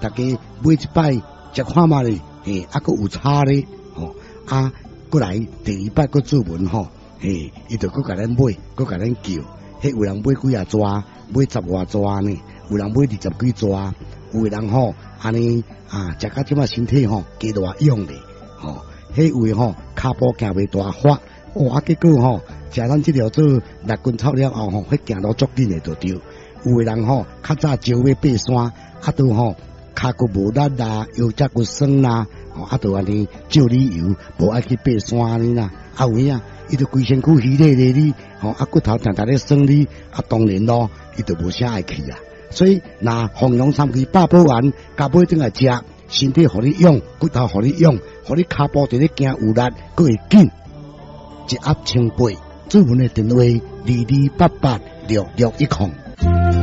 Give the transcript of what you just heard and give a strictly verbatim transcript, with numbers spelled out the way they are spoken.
大家买一摆食看嘛咧，嘿，啊，佫有差咧，吼，啊，过来第二摆佫做文吼，嘿，伊就佫甲咱买，佫甲咱叫，迄有人买几啊抓，买十外抓呢，有人买二十几抓，有人吼安尼啊，食到即马身体吼加大用咧，吼，迄位吼骹步行袂大发，哇，结果吼食咱即条做六根草了后吼，迄行路足紧诶就对。有诶人吼较早招要爬山，啊都吼骹骨无力啦，腰脊骨酸啦，吼啊都安尼照理由，无爱去爬山安尼啦。啊有影，伊就规身躯虚咧咧哩，吼啊骨头常常咧酸哩，啊当然咯，伊就无啥爱去啊。所以那红龙三七八宝丸，加买阵来食，身体互你用，骨头互你用，互你骹步伫咧行有力，佫会紧。一盒清八，主文的电话二二八八六六一空。